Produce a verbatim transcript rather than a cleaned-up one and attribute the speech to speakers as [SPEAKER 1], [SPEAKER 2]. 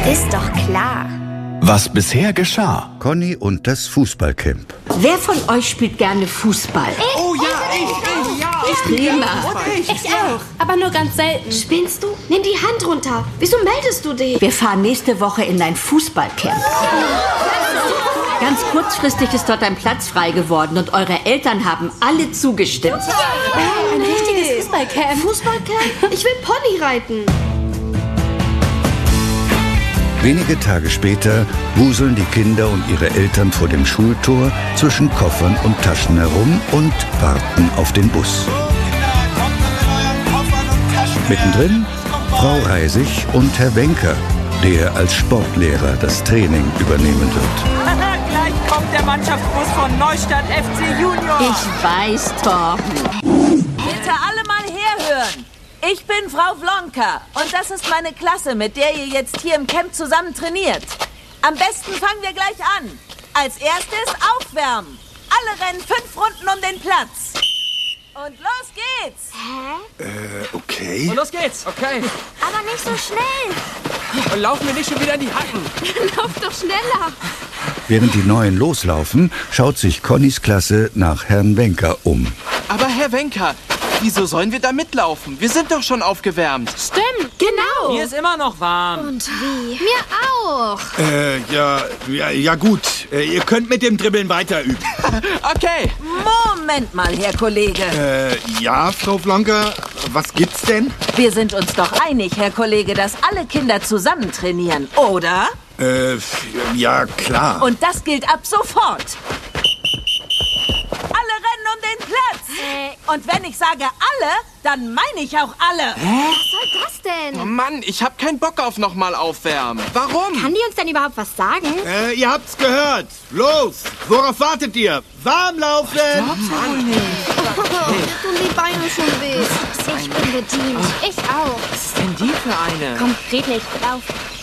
[SPEAKER 1] Ist doch klar.
[SPEAKER 2] Was bisher geschah.
[SPEAKER 3] Conny und das Fußballcamp.
[SPEAKER 4] Wer von euch spielt gerne Fußball?
[SPEAKER 1] Ich,
[SPEAKER 5] Oh ja, ich, ich, ja.
[SPEAKER 4] Prima.
[SPEAKER 1] ich, ich auch. Aber nur ganz selten. Spinnst du? Nimm die Hand runter. Wieso meldest du dich?
[SPEAKER 4] Wir fahren nächste Woche in ein Fußballcamp. Ganz kurzfristig ist dort ein Platz frei geworden und eure Eltern haben alle zugestimmt.
[SPEAKER 1] Oh, ein richtiges Fußballcamp. Fußballcamp? Ich will Pony reiten.
[SPEAKER 3] Wenige Tage später wuseln die Kinder und ihre Eltern vor dem Schultor zwischen Koffern und Taschen herum und warten auf den Bus. Mittendrin Frau Reisig und Herr Wenker, der als Sportlehrer das Training übernehmen wird.
[SPEAKER 5] Gleich kommt der Mannschaftsbus von Neustadt F C Junior.
[SPEAKER 4] Ich weiß, Torben.
[SPEAKER 6] Bitte alle mal herhören. Ich bin Frau Vlonka und das ist meine Klasse, mit der ihr jetzt hier im Camp zusammen trainiert. Am besten fangen wir gleich an. Als erstes aufwärmen. Alle rennen fünf Runden um den Platz. Und los geht's.
[SPEAKER 1] Hä?
[SPEAKER 7] Äh, okay.
[SPEAKER 5] Und los geht's. Okay.
[SPEAKER 1] Aber nicht so schnell.
[SPEAKER 5] Und laufen wir nicht schon wieder in die Hacken.
[SPEAKER 1] Lauf doch schneller.
[SPEAKER 3] Während die Neuen loslaufen, schaut sich Connys Klasse nach Herrn Wenker um.
[SPEAKER 8] Aber Herr Wenker, wieso sollen wir da mitlaufen? Wir sind doch schon aufgewärmt.
[SPEAKER 1] Stimmt, genau.
[SPEAKER 5] Hier ist immer noch warm.
[SPEAKER 1] Und wie? Mir auch.
[SPEAKER 7] Äh, ja, ja, ja gut. Äh, ihr könnt mit dem Dribbeln weiter üben.
[SPEAKER 8] Okay.
[SPEAKER 6] Moment mal, Herr Kollege.
[SPEAKER 7] Äh, ja, Frau Vlonka, was gibt's denn?
[SPEAKER 6] Wir sind uns doch einig, Herr Kollege, dass alle Kinder zusammen trainieren, oder?
[SPEAKER 7] Äh, ja, klar.
[SPEAKER 6] Und das gilt ab sofort. Alle rennen um den Platz.
[SPEAKER 1] Äh.
[SPEAKER 6] Und wenn ich sage alle, dann meine ich auch alle.
[SPEAKER 1] Was soll das denn?
[SPEAKER 8] Oh Mann, ich hab keinen Bock auf nochmal aufwärmen. Warum?
[SPEAKER 1] Kann die uns denn überhaupt was sagen?
[SPEAKER 7] Äh, ihr habt's gehört. Los, worauf wartet ihr? Warm laufen!
[SPEAKER 1] Tun die Beine schon weh. Ich bin bedient. Ich auch.
[SPEAKER 5] Was ist denn die für eine?
[SPEAKER 1] Komm, Friedrich, lauf.